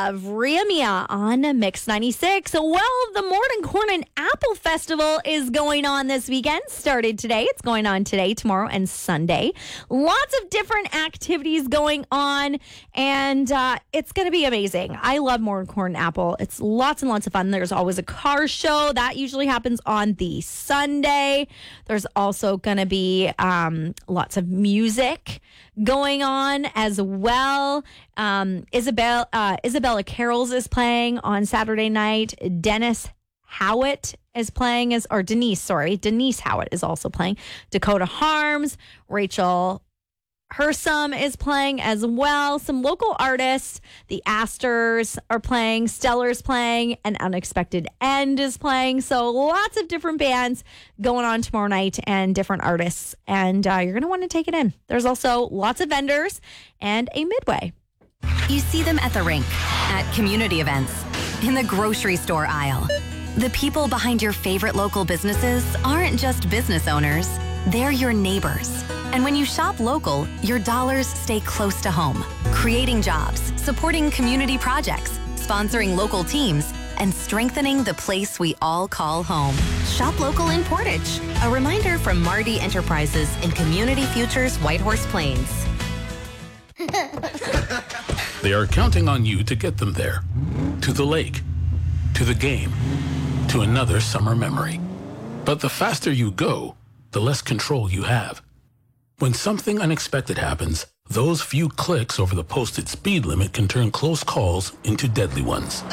of Ria Mia on Mix 96. Well, the Morton Corn and Apple Festival is going on this weekend. Started today. It's going on today, tomorrow, and Sunday. Lots of different activities going on, and it's going to be amazing. I love Morton Corn and Apple. It's lots and lots of fun. There's always a car show. That usually happens on the Sunday. There's also going to be lots of music going on as well. Isabella Carols is playing on Saturday night. Denise Howitt is playing Denise Howitt is also playing. Dakota Harms, Rachel Hersom is playing as well. Some local artists, the Astors are playing, Stellar's playing, and Unexpected End is playing. So lots of different bands going on tomorrow night and different artists. And you're going to want to take it in. There's also lots of vendors and a Midway. You see them at the rink, at community events, in the grocery store aisle. The people behind your favorite local businesses aren't just business owners. They're your neighbors. And when you shop local, your dollars stay close to home, creating jobs, supporting community projects, sponsoring local teams, and strengthening the place we all call home. Shop local in Portage. A reminder from Marty Enterprises in Community Futures Whitehorse Plains. They are counting on you to get them there. To the lake, to the game, to another summer memory. But the faster you go, the less control you have. When something unexpected happens, those few clicks over the posted speed limit can turn close calls into deadly ones.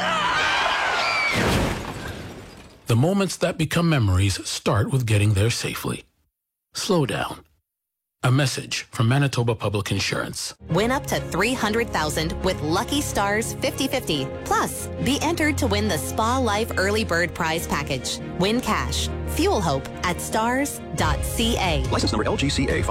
The moments that become memories start with getting there safely. Slow down. A message from Manitoba Public Insurance. Win up to $300,000 with Lucky Stars 50/50. Plus, be entered to win the Spa Life Early Bird Prize Package. Win cash. Fuel hope at stars.ca. License number LGCA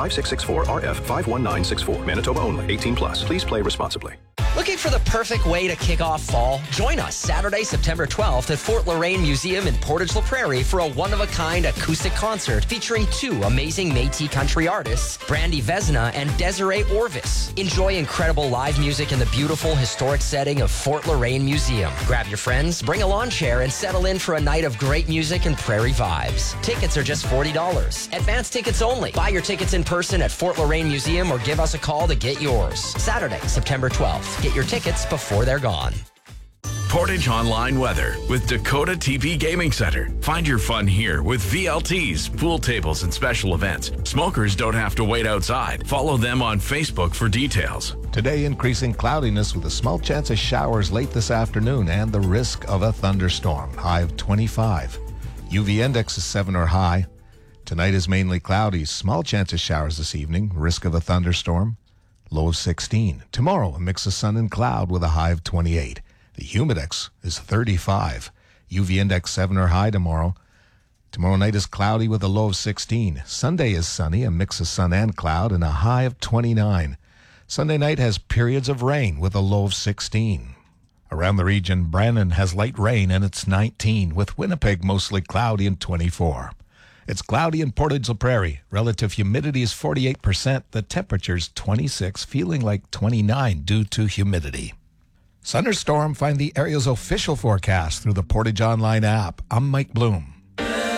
5664RF51964. Manitoba only. 18 plus. Please play responsibly. Looking for the perfect way to kick off fall? Join us Saturday, September 12th at Fort Loraine Museum in Portage-La Prairie for a one-of-a-kind acoustic concert featuring two amazing Métis country artists, Brandy Vesna and Desiree Orvis. Enjoy incredible live music in the beautiful historic setting of Fort Loraine Museum. Grab your friends, bring a lawn chair, and settle in for a night of great music and prairie vibes. Tickets are just $40. Advance tickets only. Buy your tickets in person at Fort Loraine Museum or give us a call to get yours. Saturday, September 12th. Get your tickets before they're gone. Portage Online Weather with Dakota TP Gaming Center. Find your fun here with VLTs, pool tables, and special events. Smokers don't have to wait outside. Follow them on Facebook for details. Today, increasing cloudiness with a small chance of showers late this afternoon and the risk of a thunderstorm. High of 25. UV index is 7 or high. Tonight is mainly cloudy. Small chance of showers this evening. Risk of a thunderstorm. Low of 16. Tomorrow, a mix of sun and cloud with a high of 28. The humidex is 35. UV index 7 or high tomorrow. Tomorrow night is cloudy with a low of 16. Sunday is sunny, a mix of sun and cloud, and a high of 29. Sunday night has periods of rain with a low of 16. Around the region, Brandon has light rain and it's 19, with Winnipeg mostly cloudy and 24. It's cloudy in Portage-La Prairie. Relative humidity is 48%. The temperature's 26, feeling like 29 due to humidity. Thunderstorm, find the area's official forecast through the Portage Online app. I'm Mike Bloom.